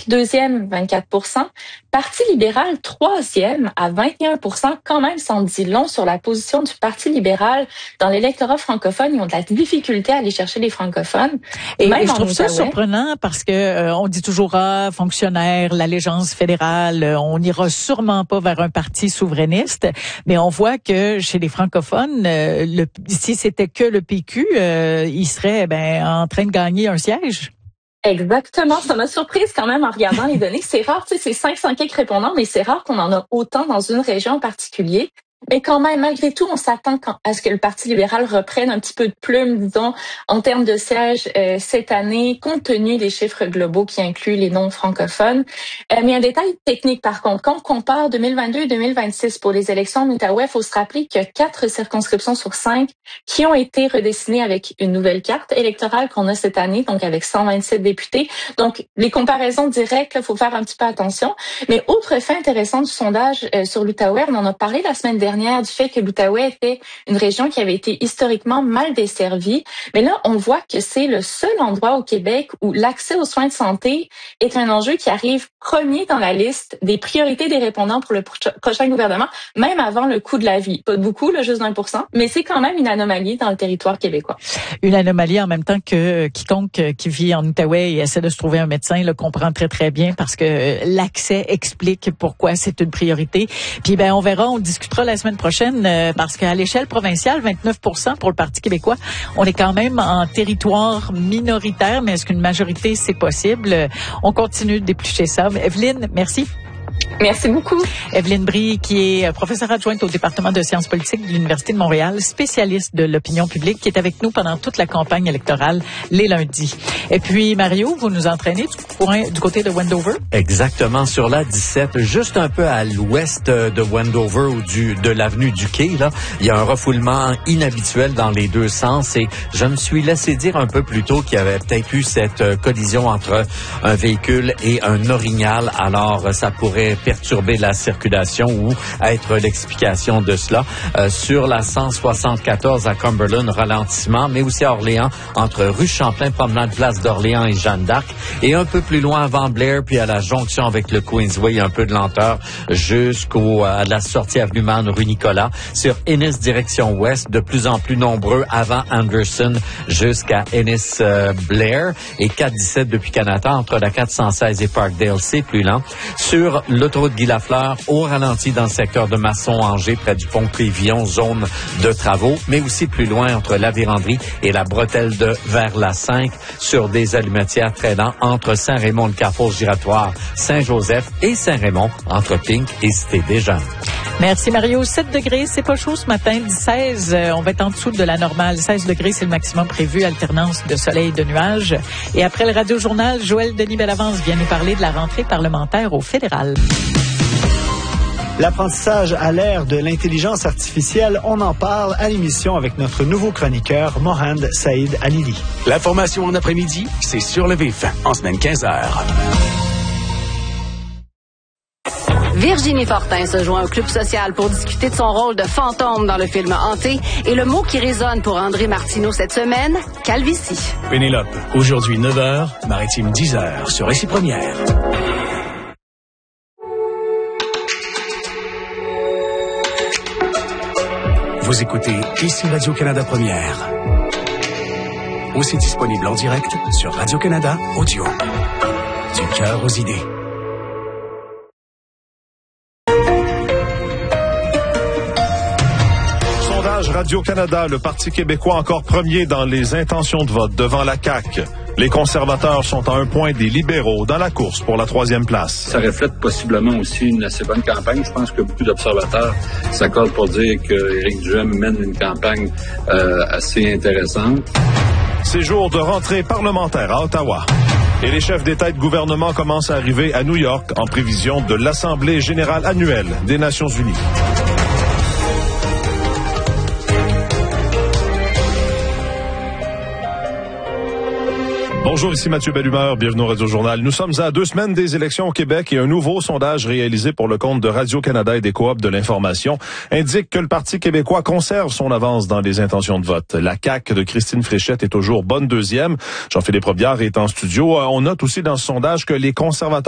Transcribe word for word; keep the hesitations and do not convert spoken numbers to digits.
Québec, deuxième, vingt-quatre pour cent. Parti libéral, troisième, à vingt et un pour cent. Quand même, ça en dit long sur la position du Parti libéral dans l'électorat francophone. Ils ont de la difficulté à aller chercher les francophones. Et, même et je en trouve ça Outaouais. surprenant parce que euh, on dit toujours, ah, fonctionnaire, l'allégeance fédérale, euh, on n'ira sûrement pas vers un parti souverainiste. Mais on voit que chez les francophones, euh, le, si c'était que le P Q, euh, il serait ben, en train de gagner un siège. Exactement. Ça m'a surprise quand même en regardant les données. C'est rare, tu sais, c'est cinq cents quelques répondants, mais c'est rare qu'on en a autant dans une région en particulier. Mais quand même, malgré tout, on s'attend à ce que le Parti libéral reprenne un petit peu de plume, disons, en termes de sièges euh, cette année, compte tenu des chiffres globaux qui incluent les non-francophones. Euh, mais un détail technique, par contre, quand on compare deux mille vingt-deux et deux mille vingt-six pour les élections en Outaouais, il faut se rappeler qu'il y a quatre circonscriptions sur cinq qui ont été redessinées avec une nouvelle carte électorale qu'on a cette année, donc avec cent vingt-sept députés. Donc, les comparaisons directes, il faut faire un petit peu attention. Mais autre fait intéressant du sondage euh, sur l'Outaouais, on en a parlé la semaine dernière, du fait que l'Outaouais était une région qui avait été historiquement mal desservie. Mais là, on voit que c'est le seul endroit au Québec où l'accès aux soins de santé est un enjeu qui arrive premier dans la liste des priorités des répondants pour le prochain gouvernement, même avant le coût de la vie. Pas de beaucoup, là, juste d'un pour cent, mais c'est quand même une anomalie dans le territoire québécois. Une anomalie en même temps que quiconque qui vit en Outaouais et essaie de se trouver un médecin le comprend très, très bien parce que l'accès explique pourquoi c'est une priorité. Puis, ben, on verra, on discutera la semaine prochaine euh, parce qu'à l'échelle provinciale, vingt-neuf pour cent pour le Parti québécois, on est quand même en territoire minoritaire, mais est-ce qu'une majorité, c'est possible? On continue d'éplucher ça. Evelyne, merci. Merci beaucoup. Evelyne Brie, qui est professeure adjointe au département de sciences politiques de l'Université de Montréal, spécialiste de l'opinion publique, qui est avec nous pendant toute la campagne électorale les lundis. Et puis, Mario, vous nous entraînez du, coin, du côté de Wendover? Exactement, sur la dix-sept, juste un peu à l'ouest de Wendover ou du, de l'avenue du Quai, là. Il y a un refoulement inhabituel dans les deux sens et je me suis laissé dire un peu plus tôt qu'il y avait peut-être eu cette collision entre un véhicule et un orignal. Alors, ça pourrait perturber la circulation ou être l'explication de cela. Euh, sur la cent soixante-quatorze à Cumberland, ralentissement, mais aussi à Orléans, entre rue Champlain, promenade Place d'Orléans et Jeanne d'Arc. Et un peu plus loin avant Blair, puis à la jonction avec le Queensway, un peu de lenteur jusqu'au à la sortie avenue Man, rue Nicolas. Sur Ennis, direction ouest, de plus en plus nombreux avant Anderson jusqu'à Ennis-Blair. Et quatre dix-sept depuis Canada, entre la quatre cent seize et Parkdale, c'est plus lent. Sur l'autoroute Guy Lafleur, au ralenti dans le secteur de Masson-Angers, près du pont Clévillon, zone de travaux, mais aussi plus loin entre la Vérandrie et la bretelle de vers la cinq, sur des allumetières traînant entre Saint-Raymond, le carrefour giratoire, Saint-Joseph et Saint-Raymond, entre Pink et Cité des Jeunes. Merci Mario. sept degrés, c'est pas chaud ce matin. seize, euh, on va être en dessous de la normale. seize degrés, c'est le maximum prévu. Alternance de soleil et de nuages. Et après le radio-journal, Joël Denis Bellavance vient nous parler de la rentrée parlementaire au fédéral. L'apprentissage à l'ère de l'intelligence artificielle, on en parle à l'émission avec notre nouveau chroniqueur, Mohand Saïd Alili. L'information en après-midi, c'est sur le vif, en semaine quinze heures. Virginie Fortin se joint au Club social pour discuter de son rôle de fantôme dans le film Hanté et le mot qui résonne pour André Martineau cette semaine, calvitie. Pénélope, aujourd'hui neuf heures, Maritime dix heures sur Récit Première. Vous écoutez ici Radio-Canada Première. Aussi disponible en direct sur Radio-Canada Audio. Du cœur aux idées. Radio-Canada, le Parti québécois encore premier dans les intentions de vote devant la C A Q. Les conservateurs sont à un point des libéraux dans la course pour la troisième place. Ça reflète possiblement aussi une assez bonne campagne. Je pense que beaucoup d'observateurs s'accordent pour dire qu'Éric Duhem mène une campagne euh, assez intéressante. C'est jour de rentrée parlementaire à Ottawa. Et les chefs d'État et de gouvernement commencent à arriver à New York en prévision de l'Assemblée générale annuelle des Nations unies. Bonjour, ici Mathieu Bellumeur, bienvenue au Radio-Journal. Nous sommes à deux semaines des élections au Québec et un nouveau sondage réalisé pour le compte de Radio-Canada et des coops de l'information indique que le Parti québécois conserve son avance dans les intentions de vote. La C A Q de Christine Fréchette est toujours bonne deuxième. Jean-Philippe Robillard est en studio. On note aussi dans ce sondage que les conservateurs